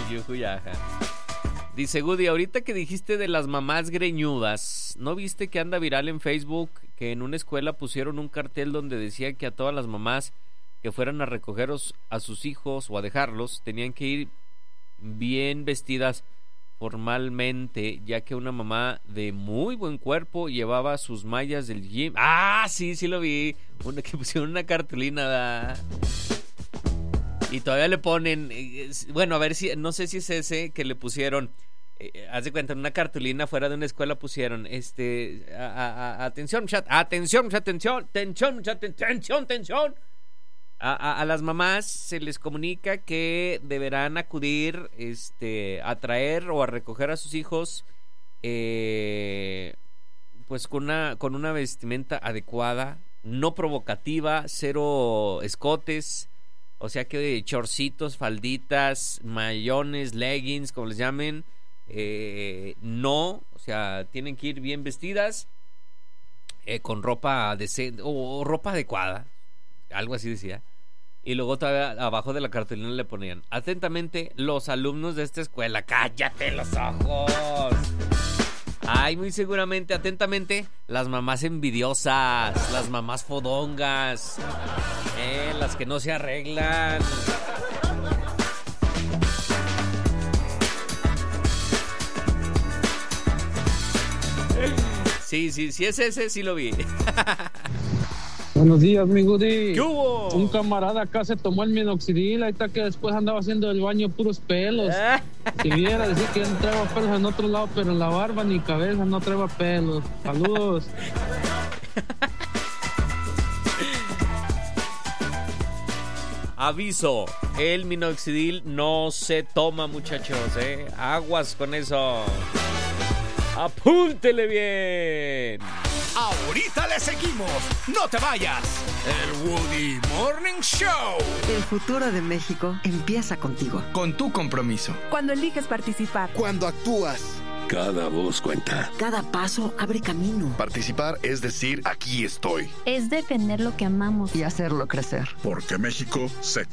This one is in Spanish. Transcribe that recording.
yujuyaja. Dice Woody, ahorita que dijiste de las mamás greñudas, ¿no viste que anda viral en Facebook que en una escuela pusieron un cartel donde decía que a todas las mamás que fueran a recoger a sus hijos o a dejarlos tenían que ir bien vestidas formalmente, ya que una mamá de muy buen cuerpo llevaba sus mallas del gym? Ah, sí lo vi. Que pusieron una cartulina, ¿verdad? Y todavía le ponen, bueno, a ver si, no sé si es ese que le pusieron, haz de cuenta, en una cartulina fuera de una escuela pusieron, atención, chat, atención, atención. A las mamás se les comunica que deberán acudir, a traer o a recoger a sus hijos, pues con una vestimenta adecuada, no provocativa, cero escotes. O sea que chorcitos, falditas, mayones, leggings, como les llamen, no, o sea, tienen que ir bien vestidas, con ropa decente o ropa adecuada, algo así decía. Y luego todavía abajo de la cartulina le ponían, atentamente, los alumnos de esta escuela. ¡Cállate los ojos! Ay, muy seguramente, atentamente, las mamás envidiosas, las mamás fodongas, las que no se arreglan. Sí, es ese, sí lo vi. Buenos días, mi Woody. ¿Qué hubo? Un camarada acá se tomó el minoxidil, ahí está que después andaba haciendo el baño puros pelos. Si viera, decir que no traeba pelos en otro lado, pero en la barba ni cabeza no traeba pelos. Saludos. Aviso, el minoxidil no se toma, muchachos, aguas con eso. Apúntele bien. Ahorita le seguimos. No te vayas. El Woody Morning Show. El futuro de México empieza contigo. Con tu compromiso. Cuando eliges participar. Cuando actúas. Cada voz cuenta. Cada paso abre camino. Participar es decir, aquí estoy. Es defender lo que amamos. Y hacerlo crecer. Porque México se